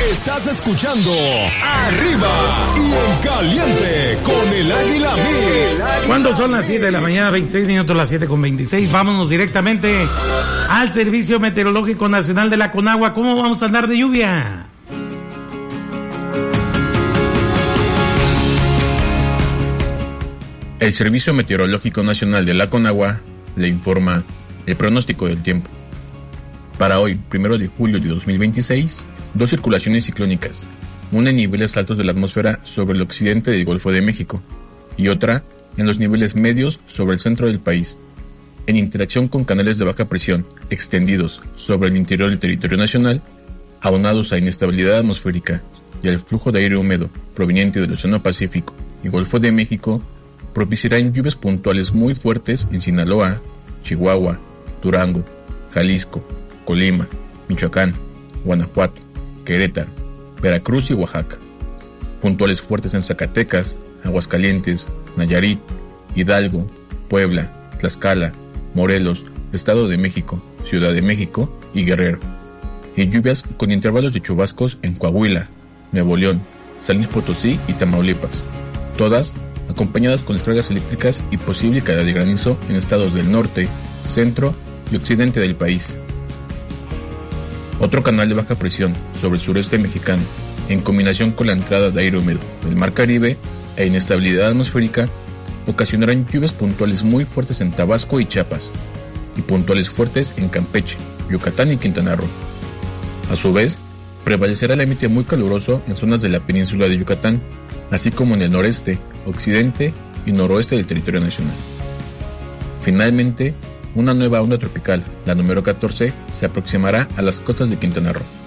Estás escuchando Arriba y en Caliente con el Águila Mix. Cuando son las 7 de la mañana, 26 minutos, las 7:26, vámonos directamente al Servicio Meteorológico Nacional de la Conagua. ¿Cómo vamos a andar de lluvia? El Servicio Meteorológico Nacional de la Conagua le informa el pronóstico del tiempo. Para hoy, 1 de julio de 2026, dos circulaciones ciclónicas, una en niveles altos de la atmósfera sobre el occidente del Golfo de México y otra en los niveles medios sobre el centro del país, en interacción con canales de baja presión extendidos sobre el interior del territorio nacional, aunados a inestabilidad atmosférica y al flujo de aire húmedo proveniente del Océano Pacífico y Golfo de México, propiciarán lluvias puntuales muy fuertes en Sinaloa, Chihuahua, Durango, Jalisco, Colima, Michoacán, Guanajuato, Querétaro, Veracruz y Oaxaca. Puntuales fuertes en Zacatecas, Aguascalientes, Nayarit, Hidalgo, Puebla, Tlaxcala, Morelos, Estado de México, Ciudad de México y Guerrero. Y lluvias con intervalos de chubascos en Coahuila, Nuevo León, San Luis Potosí y Tamaulipas. Todas acompañadas con descargas eléctricas y posible caída de granizo en estados del norte, centro y occidente del país. Otro canal de baja presión sobre el sureste mexicano, en combinación con la entrada de aire húmedo del Mar Caribe e inestabilidad atmosférica, ocasionarán lluvias puntuales muy fuertes en Tabasco y Chiapas, y puntuales fuertes en Campeche, Yucatán y Quintana Roo. A su vez, prevalecerá el ambiente muy caluroso en zonas de la península de Yucatán, así como en el noreste, occidente y noroeste del territorio nacional. Finalmente, una nueva onda tropical, la número 14, se aproximará a las costas de Quintana Roo.